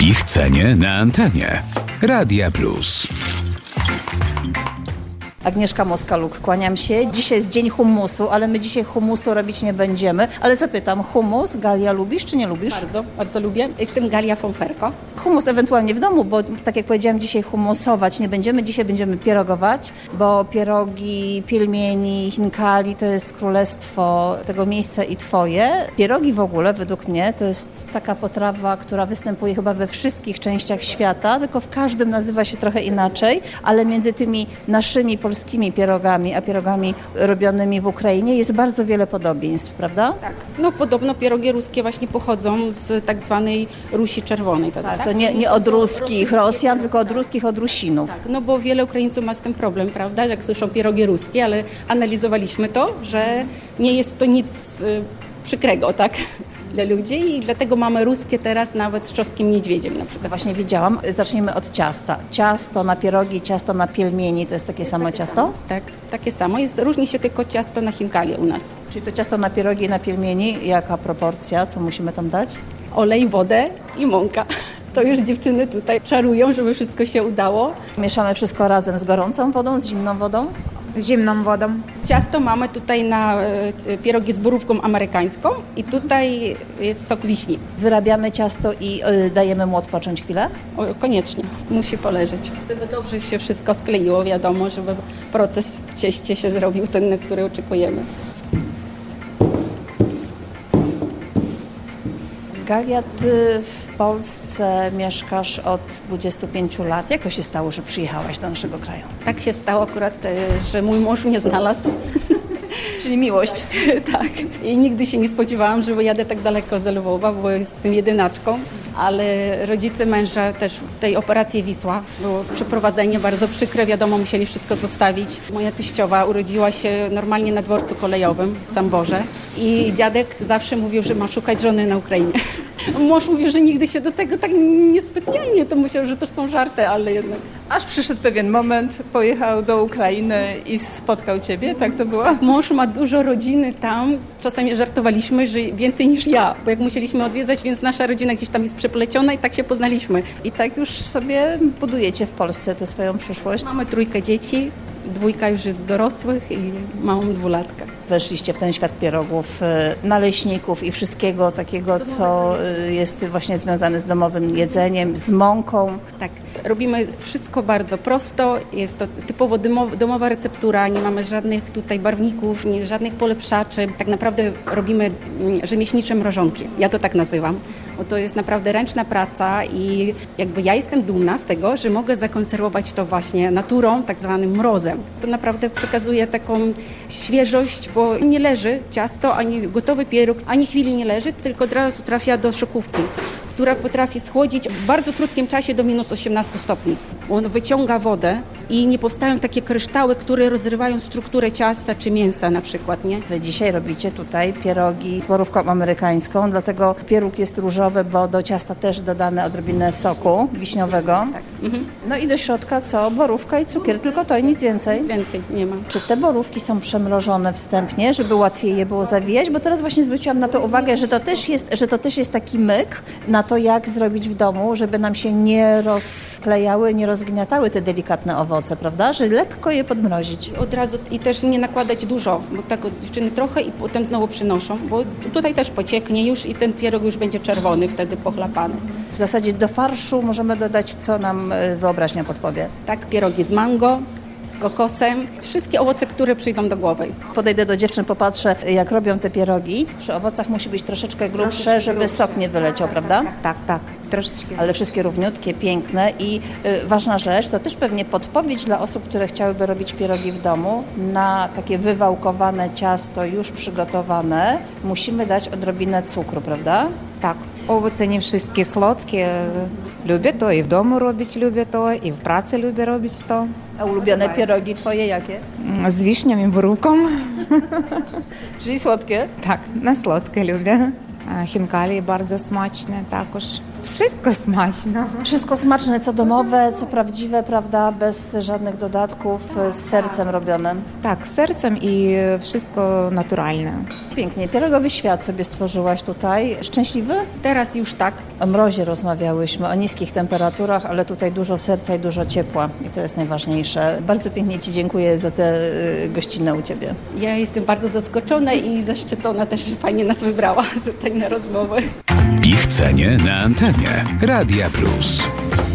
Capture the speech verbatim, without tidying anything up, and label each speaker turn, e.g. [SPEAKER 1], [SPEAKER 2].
[SPEAKER 1] Ich cenie na antenie. Radia Plus.
[SPEAKER 2] Agnieszka Moskaluk, kłaniam się. Dzisiaj jest dzień hummusu, ale my dzisiaj hummusu robić nie będziemy. Ale zapytam, hummus, Galia, lubisz czy nie lubisz?
[SPEAKER 3] Bardzo, bardzo lubię. Jestem Galia Fonferko.
[SPEAKER 2] Hummus ewentualnie w domu, bo tak jak powiedziałam, dzisiaj hummusować nie będziemy. Dzisiaj będziemy pierogować, bo pierogi, pielmieni, chinkali to jest królestwo tego miejsca i twoje. Pierogi w ogóle, według mnie, to jest taka potrawa, która występuje chyba we wszystkich częściach świata, tylko w każdym nazywa się trochę inaczej, ale między tymi naszymi polskimi pierogami, a pierogami robionymi w Ukrainie jest bardzo wiele podobieństw, prawda?
[SPEAKER 3] Tak. No podobno pierogi ruskie właśnie pochodzą z tak zwanej Rusi Czerwonej. Tak,
[SPEAKER 2] tak? To nie, nie od ruskich Rosjan, tylko od ruskich, od Rusinów.
[SPEAKER 3] Tak, no bo wiele Ukraińców ma z tym problem, prawda, jak słyszą pierogi ruskie, ale analizowaliśmy to, że nie jest to nic y, przykrego, tak? Dla ludzi i dlatego mamy ruskie teraz nawet z czosnkiem niedźwiedziem na przykład.
[SPEAKER 2] Właśnie widziałam. Zacznijmy od ciasta. Ciasto na pierogi, ciasto na pielmieni to jest takie jest samo takie ciasto?
[SPEAKER 3] Samo. Tak, takie samo. Jest, różni się tylko ciasto na chinkali u nas.
[SPEAKER 2] Czyli to ciasto na pierogi i na pielmieni, jaka proporcja? Co musimy tam dać?
[SPEAKER 3] Olej, wodę i mąka. To już dziewczyny tutaj czarują, żeby wszystko się udało.
[SPEAKER 2] Mieszamy wszystko razem z gorącą wodą, z zimną wodą?
[SPEAKER 4] Z zimną wodą.
[SPEAKER 3] Ciasto mamy tutaj na e, pierogi z borówką amerykańską i tutaj jest sok wiśni.
[SPEAKER 2] Wyrabiamy ciasto i y, dajemy mu odpocząć chwilę?
[SPEAKER 3] O, koniecznie, musi poleżeć. Żeby dobrze się wszystko skleiło, wiadomo, żeby proces w cieście się zrobił ten, na który oczekujemy.
[SPEAKER 2] Galia, ty w Polsce mieszkasz od dwudziestu pięciu lat. Jak to się stało, że przyjechałaś do naszego kraju?
[SPEAKER 3] Tak się stało akurat, że mój mąż mnie znalazł.
[SPEAKER 2] Czyli miłość.
[SPEAKER 3] Tak. I nigdy się nie spodziewałam, że wyjadę tak daleko z Lwowa, bo jestem jedynaczką. Ale rodzice męża też w tej operacji Wisła było przeprowadzenie bardzo przykre. Wiadomo, musieli wszystko zostawić. Moja teściowa urodziła się normalnie na dworcu kolejowym w Samborze i dziadek zawsze mówił, że ma szukać żony na Ukrainie. Mąż mówił, że nigdy się do tego tak niespecjalnie, to myślał, że to są żarty, ale jednak.
[SPEAKER 2] Aż przyszedł pewien moment, pojechał do Ukrainy i spotkał ciebie, tak to było?
[SPEAKER 3] Mąż ma dużo rodziny tam, czasami żartowaliśmy, że więcej niż ja, bo jak musieliśmy odwiedzać, więc nasza rodzina gdzieś tam jest przepleciona i tak się poznaliśmy.
[SPEAKER 2] I tak już sobie budujecie w Polsce tę swoją przyszłość?
[SPEAKER 3] Mamy trójkę dzieci, dwójka już jest dorosłych i małą dwulatkę.
[SPEAKER 2] Weszliście w ten świat pierogów, naleśników i wszystkiego takiego, co jest właśnie związane z domowym jedzeniem, z mąką.
[SPEAKER 3] Tak, robimy wszystko bardzo prosto, jest to typowo domowa receptura, nie mamy żadnych tutaj barwników, nie, żadnych polepszaczy. Tak naprawdę robimy rzemieślnicze mrożonki, ja to tak nazywam. Bo to jest naprawdę ręczna praca i jakby ja jestem dumna z tego, że mogę zakonserwować to właśnie naturą, tak zwanym mrozem. To naprawdę przekazuje taką świeżość, bo nie leży ciasto, ani gotowy pieróg, ani chwili nie leży, tylko od razu trafia do szokówki, która potrafi schłodzić w bardzo krótkim czasie do minus osiemnastu stopni. On wyciąga wodę i nie powstają takie kryształy, które rozrywają strukturę ciasta czy mięsa na przykład, nie?
[SPEAKER 2] Wy dzisiaj robicie tutaj pierogi z borówką amerykańską, dlatego pieróg jest różowy, bo do ciasta też dodane odrobinę soku wiśniowego.
[SPEAKER 3] Tak. Mhm.
[SPEAKER 2] No i do środka co? Borówka i cukier, tylko to i nic więcej.
[SPEAKER 3] Nic więcej nie ma.
[SPEAKER 2] Czy te borówki są przemrożone wstępnie, żeby łatwiej je było zawijać? Bo teraz właśnie zwróciłam na to uwagę, że to też jest, że to też jest taki myk na to, jak zrobić w domu, żeby nam się nie rozklejały, nie rozgniatały te delikatne owoce, prawda? Że lekko je podmrozić.
[SPEAKER 3] Od razu i też nie nakładać dużo, bo tak od dziewczyny trochę i potem znowu przynoszą, bo tutaj też pocieknie już i ten pierog już będzie czerwony, wtedy pochlapany.
[SPEAKER 2] W zasadzie do farszu możemy dodać, co nam wyobraźnia podpowie.
[SPEAKER 3] Tak, pierogi z mango, z kokosem, wszystkie owoce, które przyjdą do głowy.
[SPEAKER 2] Podejdę do dziewczyn, popatrzę, jak robią te pierogi. Przy owocach musi być troszeczkę grubsze, troszeczkę żeby grubsze. Sok nie wyleciał, prawda?
[SPEAKER 4] Tak, tak, tak. Troszeczkę.
[SPEAKER 2] Ale wszystkie równiutkie, piękne i y, ważna rzecz, to też pewnie podpowiedź dla osób, które chciałyby robić pierogi w domu. Na takie wywałkowane ciasto już przygotowane musimy dać odrobinę cukru, prawda?
[SPEAKER 4] Tak. Owoce nie wszystkie słodkie. Lubię to i w domu robić lubię to, i w pracy lubię robić to.
[SPEAKER 2] A ulubione pierogi twoje jakie?
[SPEAKER 4] Z wiśnią i borówką.
[SPEAKER 2] Czyli słodkie?
[SPEAKER 4] Tak, na słodkie lubię. Chinkali bardzo smaczne також. Wszystko smaczne.
[SPEAKER 2] Wszystko smaczne, co domowe, co prawdziwe, prawda, bez żadnych dodatków, z sercem robione.
[SPEAKER 4] Tak, z sercem i wszystko naturalne.
[SPEAKER 2] Pięknie. Pierogowy świat sobie stworzyłaś tutaj. Szczęśliwy?
[SPEAKER 3] Teraz już tak.
[SPEAKER 2] o mrozie rozmawiałyśmy, o niskich temperaturach, ale tutaj dużo serca i dużo ciepła i to jest najważniejsze. Bardzo pięknie Ci dziękuję za tę gościnę u Ciebie.
[SPEAKER 3] Ja jestem bardzo zaskoczona i zaszczycona też, że fajnie nas wybrała tutaj na rozmowę.
[SPEAKER 1] Ich cenie na antenie Radia Plus.